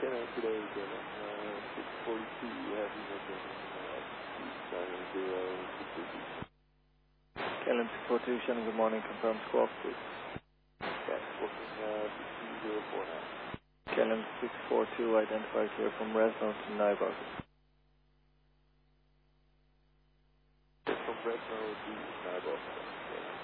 KLM today, KLM 642, heavy movement, China 0, 650. KLM 642, Shannon, good morning, confirm squawk, please. Yeah, booking 62049. KLM 642, identified here from Resno to Nyberg. From Redmond to Nijbold.